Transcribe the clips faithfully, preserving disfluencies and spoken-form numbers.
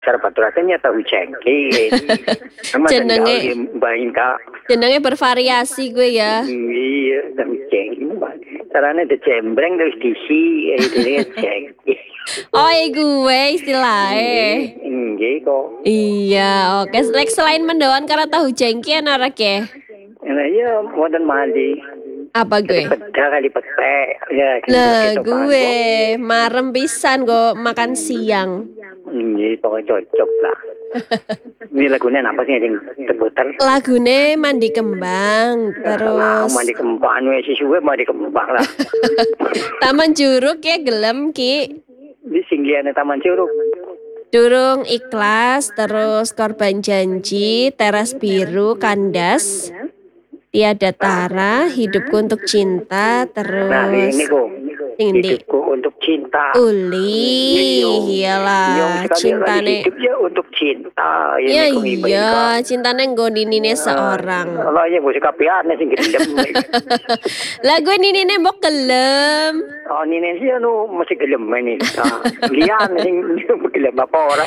Cara paturatannya tahu cengkeh. Jenenge Bayin ka. jenenge bervariasi gue ya. Iya, tahu cengkeh. Caranya ada cembreng terus diisi, itu cengkeh. Oh, iya gue istilahnya. Enggak kok. Iya, oke. Like selain mendoan karena tahu jengki enak ya. Nah, iya, modern mandi. Apa gue? Peda kali pete. Ya, Lah, gue marem pisan gue makan siang. Iya, pokoknya cocok lah. Ini lagunya apa sih yang terputar? Lagune Mandi Kembang, Lah, terus mandi kembang, si suwe mandi kembang lah. Taman Juruk ya gelem Ki. Di singgian Taman Curug. Durung Ikhlas, terus Korban Janji, Teras Biru, Kandas, Tiada Tara, Hidupku Untuk Cinta, Nah, ini terus kok. Indi Hidupku untuk cinta. Uli, iyalah cintane. Hidup ya untuk cinta. Ya iya, cintane nggone nine seorang. Lah ya musik kapiane sing gendem. Lah gue ninine mbok gelem. Oh nine sih anu musik gelem ini. Lian sing gelem apa ora.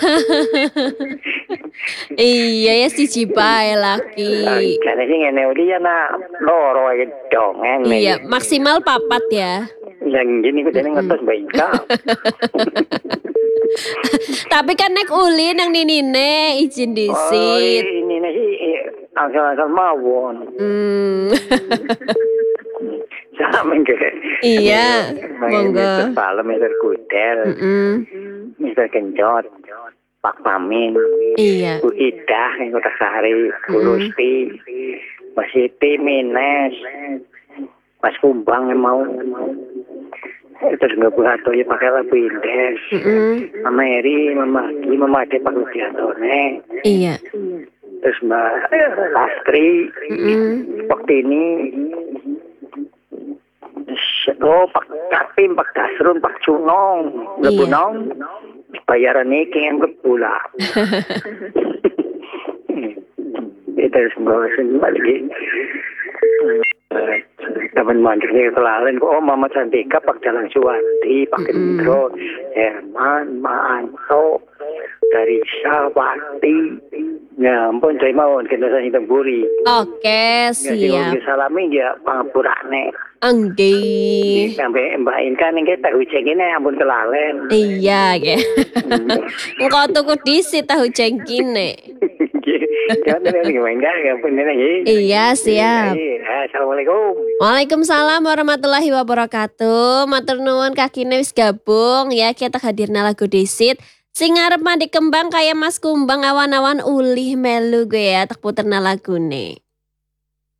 Iya ya siji bae laki. Karena sing ngene uli ya nak loro ae dongeng. Iya, maksimal papat ya. Yang gini gue jadi ngetos baik Tapi kan nek uli nang ninine izin disit. Oh, ini sih asal-asal mawon. Hmm. Sama ke. Iya, monggo. Malam mister Kudel. Mm mister Kencot. Pak Pamin. Iya. Bu Idah yang Kota Sari, Bu Rusti. Mas Siti Mines. Mas Kumbang yang mau. Terus nggak buat tuh ya pakai lagu Indes. Mama Eri, Mama Ki, Mama Ade Pak Ludiantone. Iya. Terus Mbak Lastri, waktu ini, oh Pak Kapim, Pak Dasrun, Pak Cunong, Lebunong, bayaran ini kayaknya pula. Terus Mbak Sendiri lagi. Teman mandiri kelalen kok oh Mama Cantika Pak Jalan Suwati Pak Gendro Herman Maanto dari Sawati ya ampun terima on kita sing temburi. Oke siap. Ya salami ya pangapurane. Angge. Sampai Mbak Inka ning tahu cengkine ampun kelalen. Iya ge. Engko tuku disit tahu cengkine. Iya siap. Assalamualaikum. Waalaikumsalam warahmatullahi wabarakatuh. Matur nuwun kakine wis gabung ya kita hadirna lagu disit. Sing arep mandi kembang kaya Mas Kumbang awan-awan ulih melu gue ya tak puterna lagune.